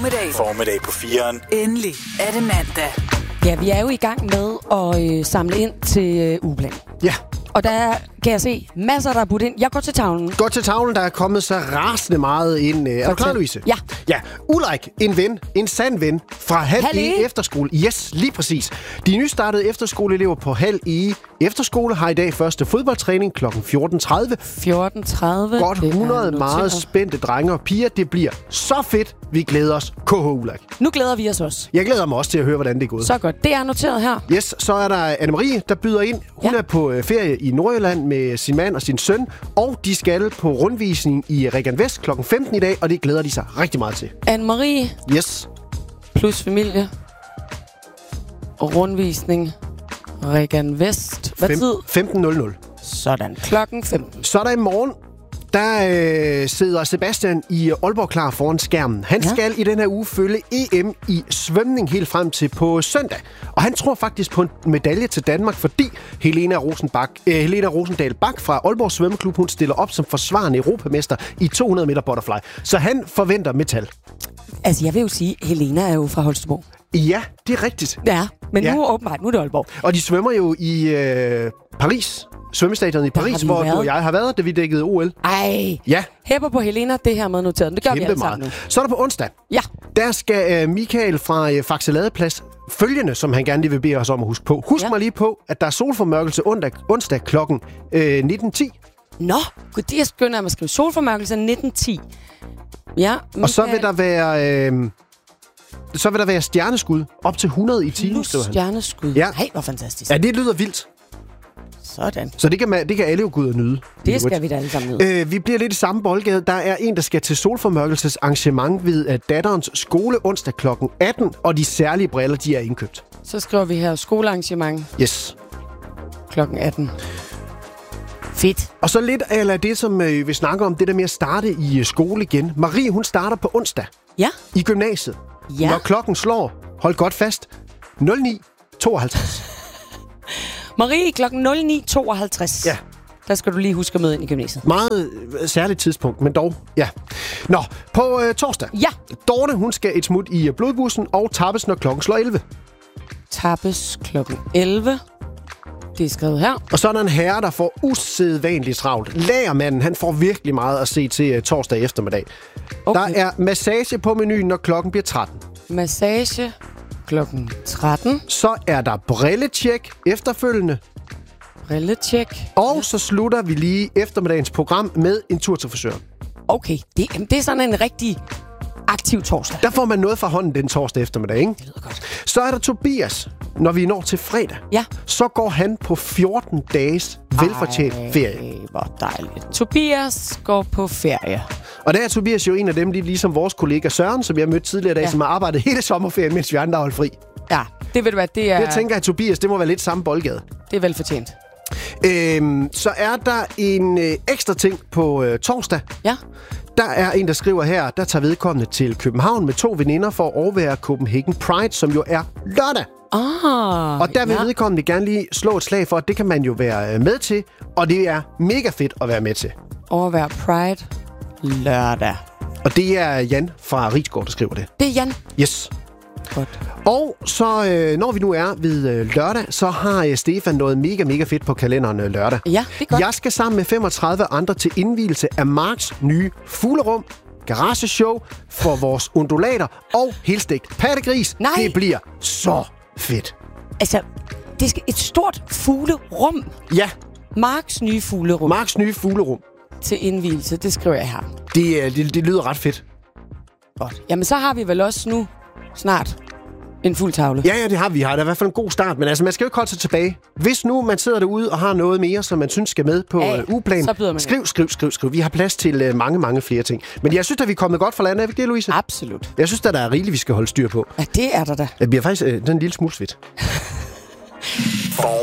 Formiddag på 4'eren. Endelig er det mandag. Ja, vi er jo i gang med at samle ind til ugeplan. Ja. Og der kan jeg se masser, der er budt ind. Jeg går til tavlen. Gå til tavlen, der er kommet så rasende meget ind. Er du klar, Louise? Ja. Ja. Ulrik, en ven, en sand ven fra Hald Ege Efterskole. Yes, lige præcis. De nystartede efterskoleelever på Hald Ege Efterskole har i dag første fodboldtræning kl. 14.30. 14.30. Godt 100 meget spændte drenge og piger. Det bliver så fedt. Vi glæder os. KH Ulrik. Nu glæder vi os også. Jeg glæder mig også til at høre, hvordan det er gået. Så godt. Det er noteret her. Yes, så er der Anne-Marie, der byder ind. Hun er på ferie i Nordjylland med sin mand og sin søn. Og de skal på rundvisning i Regan Vest kl. 15 i dag, og det glæder de sig rigtig meget til. Anne-Marie. Yes. Plus familie. Rundvisning. Regan Vest. Hvad tid? 15.00. Sådan. Klokken 15. Så er der i morgen, der sidder Sebastian i Aalborg klar foran skærmen. Han skal i den her uge følge EM i svømning helt frem til på søndag. Og han tror faktisk på en medalje til Danmark, fordi Helena Rosendal Bak fra Aalborg Svømmeklub, hun stiller op som forsvarende europamester i 200 meter butterfly. Så han forventer metal. Altså, jeg vil jo sige, Helena er jo fra Holstebro. Ja, det er rigtigt. Ja, men nu åbenbart, nu er det Aalborg. Og de svømmer jo i Paris. Svømmestadion i Paris, hvor du og jeg har været, da vi dækkede OL. Ej, ja. Hæpper på Helena, det her med noteret. Det gør vi alle sammen nu. Så er der på onsdag. Ja. Der skal Michael fra Faxe Ladeplads følgende, som han gerne lige vil bede os om at huske på. Husk mig lige på, at der er solformørkelse onsdag klokken 19.10. Nå, gud, det er skønt, at man skriver solformørkelse 19.10. Ja. Og så vil der være stjerneskud op til 100 i timen. Stjerneskud. Ja. Hej, hvor fantastisk. Ja, det lyder vildt. Sådan. Så det kan alle jo gå ud og nyde. Det skal vi da alle sammen nyde. Vi bliver lidt i samme boldgade. Der er en, der skal til solformørkelsesarrangement ved datterens skole onsdag kl. 18, og de særlige briller, de er indkøbt. Så skriver vi her skolearrangement. Yes. Kl. 18. Fedt. Og så lidt af det, som vi snakker om, det der med at starte i skole igen. Marie, hun starter på onsdag. Ja. I gymnasiet. Ja. Når klokken slår, hold godt fast, 09.52. Marie, klokken 09.52. Ja. Der skal du lige huske at møde ind i gymnasiet. Meget særligt tidspunkt, men dog, ja. Nå, på torsdag. Ja. Dorte, hun skal et smut i blodbussen og tappes, når klokken slår 11. Tappes klokken 11. Det er skrevet her. Og så er der en herre, der får usædvanligt travlt. Lagermanden, han får virkelig meget at se til torsdag eftermiddag. Okay. Der er massage på menuen, når klokken bliver 13. Massage klokken 13. Så er der brilletjek efterfølgende. Brilletjek. Og så slutter vi lige eftermiddagens program med en tur til frisøren. Okay, det er sådan en rigtig aktiv torsdag. Der får man noget fra hånden den torsdag eftermiddag, ikke? Det lyder godt. Så er der Tobias, når vi når til fredag. Ja. Så går han på 14 dages velfortjent ferie. Hvor dejligt. Tobias går på ferie. Og der er Tobias jo en af dem, ligesom vores kollega Søren, som jeg mødte tidligere i dag, som har arbejdet hele sommerferien, mens vi andre holdt fri. Ja, det ved du hvad, det er... Jeg tænker, at Tobias, det må være lidt samme boldgade. Det er velfortjent. Så er der en ekstra ting på torsdag. Ja. Der er en, der skriver her, der tager vedkommende til København med 2 veninder for at overvære Copenhagen Pride, som jo er lørdag. Og der vil vedkommende gerne lige slå et slag for, at det kan man jo være med til, og det er mega fedt at være med til. Overvære Pride lørdag. Og det er Jan fra Rigsgaard, der skriver det. Det er Jan? Yes. Godt. Og så, når vi nu er ved lørdag, så har Stefan noget mega fedt på kalenderen lørdag. Ja, det er godt. Jeg skal sammen med 35 andre til indvielse af Marks nye fuglerum, garageshow for vores undulater og helstegt pattegris. Nej. Det bliver så fedt. Altså, det skal et stort fuglerum. Ja. Marks nye fuglerum. Marks nye fuglerum. Til indvielse, det skriver jeg her. Det lyder ret fedt. Godt. Jamen, så har vi vel også nu snart en fuld tavle. Ja, det har vi. Har da i hvert fald en god start. Men altså, man skal jo ikke holde sig tilbage. Hvis nu man sidder derude og har noget mere, som man synes skal med på ugeplanen, så byder man skriv. Vi har plads til mange flere ting. Men jeg synes, at vi er kommet godt fra landet. Er vi ikke det, Louise? Absolut. Jeg synes, at der er rigeligt, vi skal holde styr på. Ja, det er der da. Det bliver faktisk en lille smule svedt.